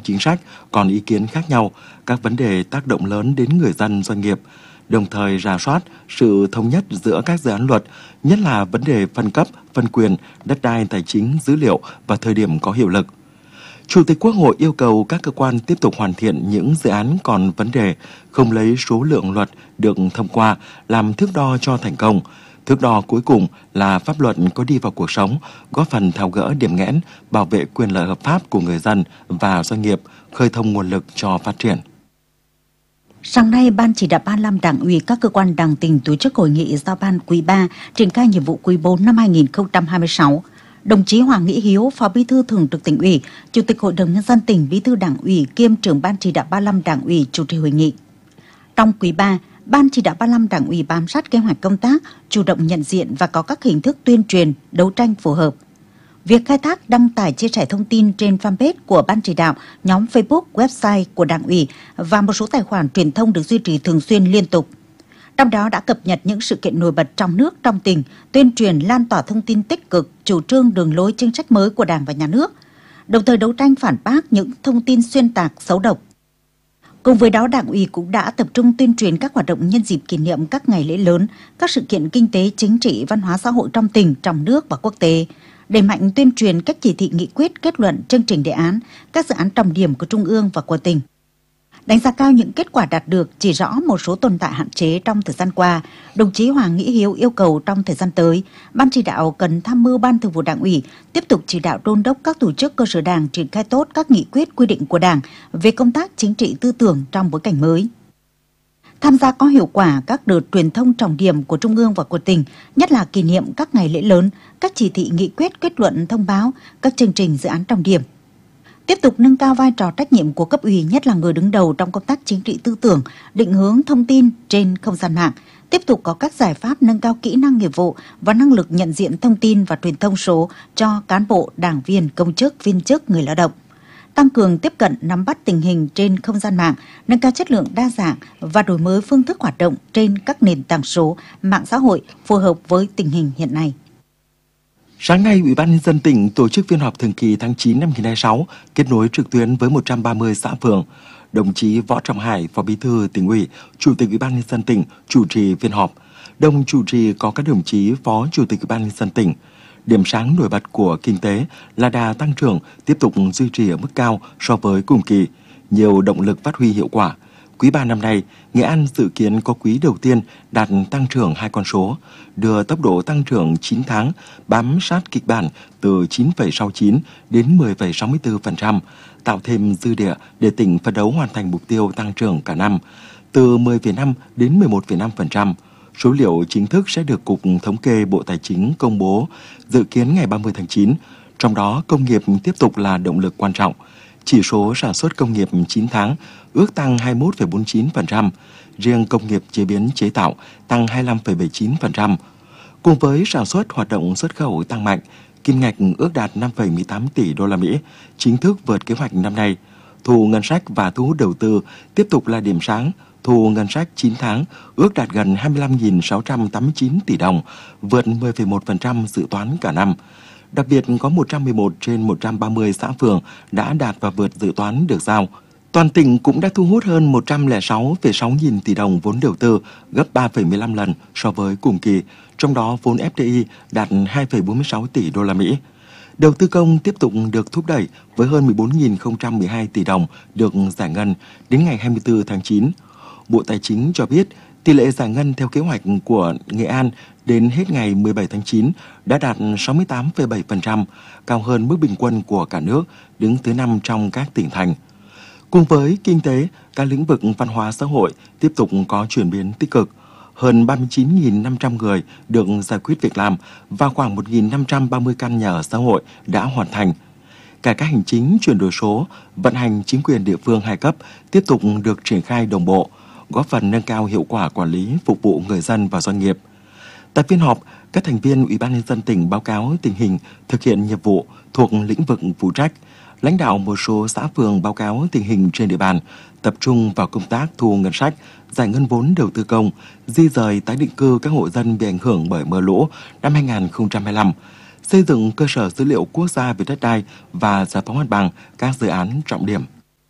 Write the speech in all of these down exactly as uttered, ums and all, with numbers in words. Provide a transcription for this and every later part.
chính sách còn ý kiến khác nhau, các vấn đề tác động lớn đến người dân doanh nghiệp, đồng thời rà soát sự thống nhất giữa các dự án luật, nhất là vấn đề phân cấp, phân quyền, đất đai, tài chính, dữ liệu và thời điểm có hiệu lực. Chủ tịch Quốc hội yêu cầu các cơ quan tiếp tục hoàn thiện những dự án còn vấn đề, không lấy số lượng luật được thông qua làm thước đo cho thành công. Thước đo cuối cùng là pháp luật có đi vào cuộc sống, góp phần tháo gỡ điểm nghẽn, bảo vệ quyền lợi hợp pháp của người dân và doanh nghiệp, khơi thông nguồn lực cho phát triển. Sáng nay, Ban chỉ đạo ba mươi lăm Đảng ủy các cơ quan Đảng tỉnh tổ chức hội nghị giao ban quý ba triển khai nhiệm vụ quý bốn năm hai nghìn không trăm hai mươi sáu. Đồng chí Hoàng Nghĩa Hiếu, Phó Bí thư Thường trực Tỉnh ủy, Chủ tịch Hội đồng Nhân dân tỉnh, Bí thư Đảng ủy kiêm trưởng Ban chỉ đạo ba mươi lăm Đảng ủy chủ trì hội nghị. Trong quý ba, Ban chỉ đạo ba mươi lăm Đảng ủy bám sát kế hoạch công tác, chủ động nhận diện và có các hình thức tuyên truyền, đấu tranh phù hợp. Việc khai thác, đăng tải, chia sẻ thông tin trên fanpage của Ban chỉ đạo, nhóm Facebook, website của Đảng ủy và một số tài khoản truyền thông được duy trì thường xuyên liên tục. Trong đó đã cập nhật những sự kiện nổi bật trong nước, trong tỉnh, tuyên truyền lan tỏa thông tin tích cực, chủ trương đường lối chính sách mới của Đảng và Nhà nước, đồng thời đấu tranh phản bác những thông tin xuyên tạc, xấu độc. Cùng với đó, Đảng ủy cũng đã tập trung tuyên truyền các hoạt động nhân dịp kỷ niệm các ngày lễ lớn, các sự kiện kinh tế, chính trị, văn hóa xã hội trong tỉnh, trong nước và quốc tế, đẩy mạnh tuyên truyền các chỉ thị, nghị quyết, kết luận, chương trình đề án, các dự án trọng điểm của Trung ương và của tỉnh. Đánh giá cao những kết quả đạt được, chỉ rõ một số tồn tại hạn chế trong thời gian qua, đồng chí Hoàng Nghĩa Hiếu yêu cầu trong thời gian tới, Ban chỉ đạo cần tham mưu Ban Thường vụ Đảng ủy tiếp tục chỉ đạo đôn đốc các tổ chức cơ sở Đảng triển khai tốt các nghị quyết, quy định của Đảng về công tác chính trị tư tưởng trong bối cảnh mới. Tham gia có hiệu quả các đợt truyền thông trọng điểm của Trung ương và của tỉnh, nhất là kỷ niệm các ngày lễ lớn, các chỉ thị, nghị quyết, kết luận, thông báo, các chương trình dự án trọng điểm. Tiếp tục nâng cao vai trò trách nhiệm của cấp ủy, nhất là người đứng đầu trong công tác chính trị tư tưởng, định hướng thông tin trên không gian mạng. Tiếp tục có các giải pháp nâng cao kỹ năng nghiệp vụ và năng lực nhận diện thông tin và truyền thông số cho cán bộ, đảng viên, công chức, viên chức, người lao động. Tăng cường tiếp cận, nắm bắt tình hình trên không gian mạng, nâng cao chất lượng đa dạng và đổi mới phương thức hoạt động trên các nền tảng số, mạng xã hội phù hợp với tình hình hiện nay. Sáng nay, Ủy ban Nhân dân tỉnh tổ chức phiên họp thường kỳ tháng chín năm hai nghìn không trăm hai mươi sáu, kết nối trực tuyến với một trăm ba mươi xã phường. Đồng chí Võ Trọng Hải, Phó Bí thư Tỉnh ủy, Chủ tịch Ủy ban Nhân dân tỉnh chủ trì phiên họp. Đồng chủ trì có các đồng chí Phó Chủ tịch Ủy ban Nhân dân tỉnh. Điểm sáng nổi bật của kinh tế là đà tăng trưởng tiếp tục duy trì ở mức cao so với cùng kỳ, nhiều động lực phát huy hiệu quả. Quý ba năm nay, Nghệ An dự kiến có quý đầu tiên đạt tăng trưởng hai con số, đưa tốc độ tăng trưởng chín tháng bám sát kịch bản từ chín phẩy sáu mươi chín đến mười phẩy sáu mươi tư phần trăm, tạo thêm dư địa để tỉnh phấn đấu hoàn thành mục tiêu tăng trưởng cả năm, từ mười phẩy năm đến mười một phẩy năm phần trăm. Số liệu chính thức sẽ được Cục Thống kê Bộ Tài chính công bố, dự kiến ngày ba mươi tháng chín, trong đó công nghiệp tiếp tục là động lực quan trọng. Chỉ số sản xuất công nghiệp chín tháng ước tăng hai mươi mốt phẩy bốn mươi chín phần trăm, riêng công nghiệp chế biến chế tạo tăng hai mươi lăm phẩy bảy mươi chín phần trăm. Cùng với sản xuất, hoạt động xuất khẩu tăng mạnh, kim ngạch ước đạt năm phẩy mười tám tỷ đô la Mỹ, chính thức vượt kế hoạch năm nay. Thu ngân sách và thu hút đầu tư tiếp tục là điểm sáng. Thu ngân sách chín tháng ước đạt gần hai mươi lăm nghìn sáu trăm tám mươi chín tỷ đồng, vượt mười phẩy một phần trăm dự toán cả năm. Đặc biệt có một trăm mười một trên một trăm ba mươi xã phường đã đạt và vượt dự toán được giao. Toàn tỉnh cũng đã thu hút hơn một trăm lẻ sáu phẩy sáu nghìn tỷ đồng vốn đầu tư, gấp ba phẩy mười lăm lần so với cùng kỳ, trong đó vốn ép đê i đạt hai phẩy bốn mươi sáu tỷ đô la Mỹ. Đầu tư công tiếp tục được thúc đẩy với hơn mười bốn nghìn không trăm mười hai tỷ đồng được giải ngân đến ngày hai mươi tư tháng chín. Bộ Tài chính cho biết tỷ lệ giải ngân theo kế hoạch của Nghệ An đến hết ngày mười bảy tháng chín đã đạt sáu mươi tám phẩy bảy phần trăm, cao hơn mức bình quân của cả nước, đứng thứ năm trong các tỉnh thành. Cùng với kinh tế, các lĩnh vực văn hóa xã hội tiếp tục có chuyển biến tích cực. Hơn ba mươi chín nghìn năm trăm người được giải quyết việc làm và khoảng một nghìn năm trăm ba mươi căn nhà ở xã hội đã hoàn thành. Cải cách hành chính, chuyển đổi số, vận hành chính quyền địa phương hai cấp tiếp tục được triển khai đồng bộ, góp phần nâng cao hiệu quả quản lý phục vụ người dân và doanh nghiệp. Tại phiên họp, các thành viên Ủy ban Nhân dân tỉnh báo cáo tình hình thực hiện nhiệm vụ thuộc lĩnh vực phụ trách. Lãnh đạo một số xã phường báo cáo tình hình trên địa bàn, tập trung vào công tác thu ngân sách, giải ngân vốn đầu tư công, di dời tái định cư các hộ dân bị ảnh hưởng bởi mưa lũ năm hai nghìn không trăm hai mươi lăm, xây dựng cơ sở dữ liệu quốc gia về đất đai và giải phóng mặt bằng các dự án trọng điểm.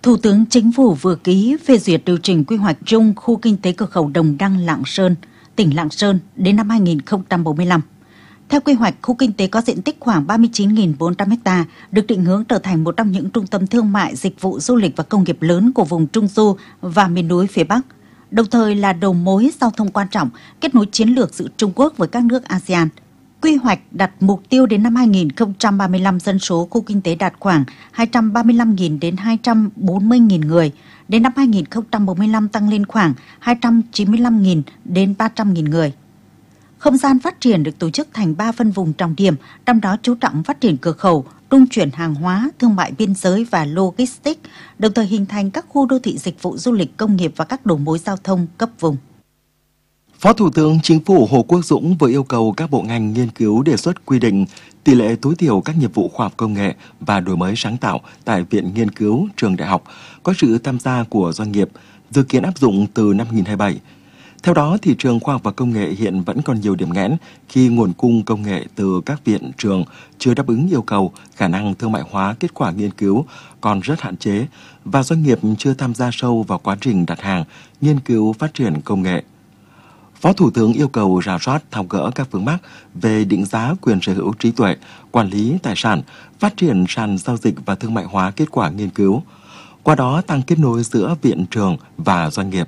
Thủ tướng Chính phủ vừa ký phê duyệt điều chỉnh quy hoạch chung khu kinh tế cửa khẩu Đồng Đăng - Lạng Sơn, tỉnh Lạng Sơn đến năm hai nghìn không trăm bốn mươi lăm. Theo quy hoạch, khu kinh tế có diện tích khoảng ba mươi chín nghìn bốn trăm ha, được định hướng trở thành một trong những trung tâm thương mại, dịch vụ, du lịch và công nghiệp lớn của vùng Trung Du và miền núi phía Bắc, đồng thời là đầu mối giao thông quan trọng, kết nối chiến lược giữa Trung Quốc với các nước a sê an. Quy hoạch đặt mục tiêu đến năm hai nghìn không trăm ba mươi lăm dân số khu kinh tế đạt khoảng hai trăm ba mươi lăm nghìn đến hai trăm bốn mươi nghìn người, đến năm hai nghìn không trăm bốn mươi lăm tăng lên khoảng hai trăm chín mươi lăm nghìn đến ba trăm nghìn người. Không gian phát triển được tổ chức thành ba phân vùng trọng điểm, trong đó chú trọng phát triển cửa khẩu, trung chuyển hàng hóa, thương mại biên giới và logistics, đồng thời hình thành các khu đô thị dịch vụ du lịch công nghiệp và các đầu mối giao thông cấp vùng. Phó Thủ tướng Chính phủ Hồ Quốc Dũng vừa yêu cầu các bộ ngành nghiên cứu đề xuất quy định tỷ lệ tối thiểu các nhiệm vụ khoa học công nghệ và đổi mới sáng tạo tại viện nghiên cứu, trường đại học có sự tham gia của doanh nghiệp, dự kiến áp dụng từ năm hai nghìn không trăm hai mươi bảy. Theo đó, thị trường khoa học và công nghệ hiện vẫn còn nhiều điểm nghẽn khi nguồn cung công nghệ từ các viện trường chưa đáp ứng yêu cầu, khả năng thương mại hóa kết quả nghiên cứu còn rất hạn chế và doanh nghiệp chưa tham gia sâu vào quá trình đặt hàng, nghiên cứu phát triển công nghệ. Phó Thủ tướng yêu cầu rà soát tháo gỡ các vướng mắc về định giá quyền sở hữu trí tuệ, quản lý tài sản, phát triển sàn giao dịch và thương mại hóa kết quả nghiên cứu, qua đó tăng kết nối giữa viện trường và doanh nghiệp.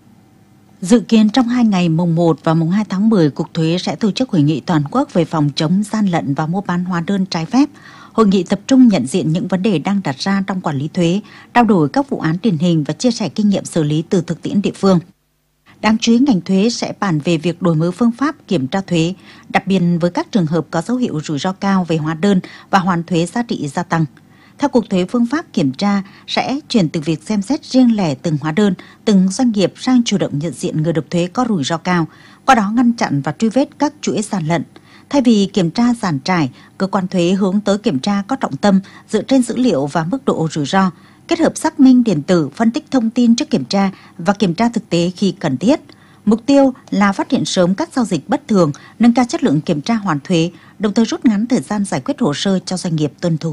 Dự kiến trong hai ngày mùng một và mùng hai tháng mười, Cục Thuế sẽ tổ chức hội nghị toàn quốc về phòng chống gian lận và mua bán hóa đơn trái phép. Hội nghị tập trung nhận diện những vấn đề đang đặt ra trong quản lý thuế, trao đổi các vụ án điển hình và chia sẻ kinh nghiệm xử lý từ thực tiễn địa phương. Đáng chú ý, ngành thuế sẽ bàn về việc đổi mới phương pháp kiểm tra thuế, đặc biệt với các trường hợp có dấu hiệu rủi ro cao về hóa đơn và hoàn thuế giá trị gia tăng. Theo Cục Thuế, phương pháp kiểm tra sẽ chuyển từ việc xem xét riêng lẻ từng hóa đơn, từng doanh nghiệp sang chủ động nhận diện người nộp thuế có rủi ro cao, qua đó ngăn chặn và truy vết các chuỗi gian lận. Thay vì kiểm tra dàn trải, cơ quan thuế hướng tới kiểm tra có trọng tâm dựa trên dữ liệu và mức độ rủi ro, kết hợp xác minh điện tử, phân tích thông tin trước kiểm tra và kiểm tra thực tế khi cần thiết. Mục tiêu là phát hiện sớm các giao dịch bất thường, nâng cao chất lượng kiểm tra hoàn thuế, đồng thời rút ngắn thời gian giải quyết hồ sơ cho doanh nghiệp tuân thủ.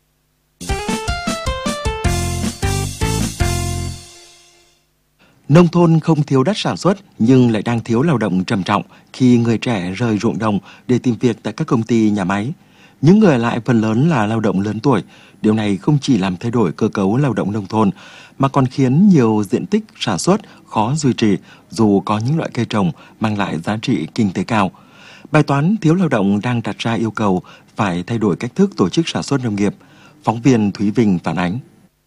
Nông thôn không thiếu đất sản xuất nhưng lại đang thiếu lao động trầm trọng khi người trẻ rời ruộng đồng để tìm việc tại các công ty, nhà máy. Những người lại phần lớn là lao động lớn tuổi. Điều này không chỉ làm thay đổi cơ cấu lao động nông thôn mà còn khiến nhiều diện tích sản xuất khó duy trì dù có những loại cây trồng mang lại giá trị kinh tế cao. Bài toán thiếu lao động đang đặt ra yêu cầu phải thay đổi cách thức tổ chức sản xuất nông nghiệp. Phóng viên Thúy Vinh phản ánh.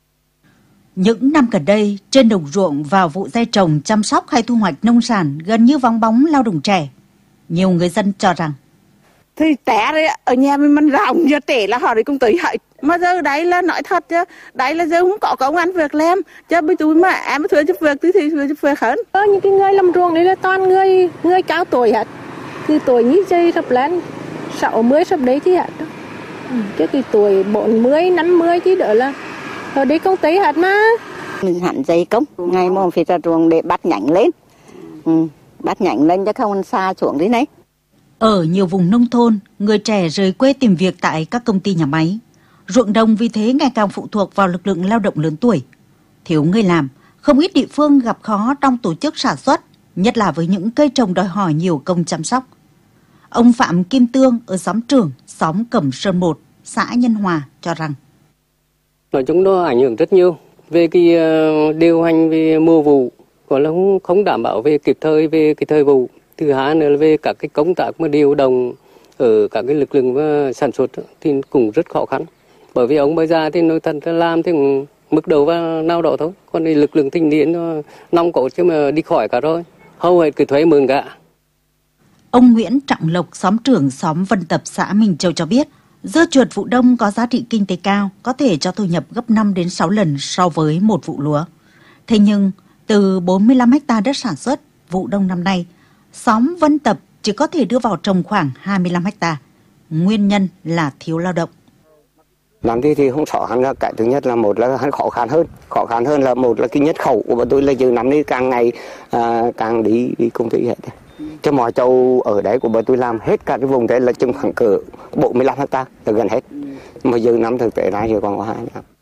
Những năm gần đây, trên đồng ruộng vào vụ gieo trồng, chăm sóc hay thu hoạch nông sản gần như vắng bóng lao động trẻ. Nhiều người dân cho rằng thì trẻ đấy, ở nhà mình mình rộng giờ trẻ là họ đi công ty hết. Mà giờ đấy là nói thật chứ, đấy là giờ không có công ăn việc làm. Chứ bây tôi mà em thuê giúp việc thì thì thuê giúp việc hơn. Ờ, những cái người làm ruộng đấy là toàn người người cao tuổi hết. Từ tuổi như dây sắp lên sáu mươi sắp đấy thì hết. Ừ, chứ cái tuổi bốn mươi, năm mươi thì đỡ là ở đây công ty hết mà. Mình hẳn dây công, ngày một phải ra ruộng để bắt nhánh lên. Ừ, bắt nhánh lên chứ không xa xuống đấy đấy. Ở nhiều vùng nông thôn, người trẻ rời quê tìm việc tại các công ty, nhà máy. Ruộng đồng vì thế ngày càng phụ thuộc vào lực lượng lao động lớn tuổi. Thiếu người làm, không ít địa phương gặp khó trong tổ chức sản xuất, nhất là với những cây trồng đòi hỏi nhiều công chăm sóc. Ông Phạm Kim Tương ở xóm Trường, xóm Cẩm Sơn một, xã Nhân Hòa cho rằng nói chung nó ảnh hưởng rất nhiều về cái điều hành về mùa vụ, còn là không, không đảm bảo về kịp thời về cái thời vụ. Thứ hai nữa là về các cái công tác mà điều động ở các cái lực lượng và sản xuất thì cũng rất khó khăn. Bởi vì ông bây giờ thì nói thật là làm thì mức đầu và nào đó thôi. Còn thì lực lượng thanh niên nó nòng cốt chứ mà đi khỏi cả rồi. Hầu hết cứ thuế mượn cả. Ông Nguyễn Trọng Lộc, xóm Trưởng, xóm Vân Tập, xã Minh Châu cho biết, dưa chuột vụ đông có giá trị kinh tế cao, có thể cho thu nhập gấp năm đến sáu lần so với một vụ lúa. Thế nhưng, từ bốn mươi lăm héc ta đất sản xuất vụ đông năm nay, xóm Vân Tập chỉ có thể đưa vào trồng khoảng hai mươi lăm héc ta. Nguyên nhân là thiếu lao động. Làm thì thì không sợ hắn là cái thứ nhất là một là hắn khó khăn hơn, khó khăn hơn là một là cái nhất khẩu của bọn tôi là giờ năm nay càng ngày à, càng đi đi công ty hết. Cho mọi châu ở đấy của bọn tôi làm hết cả cái vùng đấy là chừng khoảng cỡ bốn mươi lăm héc ta là gần hết. Mà giờ năm thực tế ra thì còn có hai năm.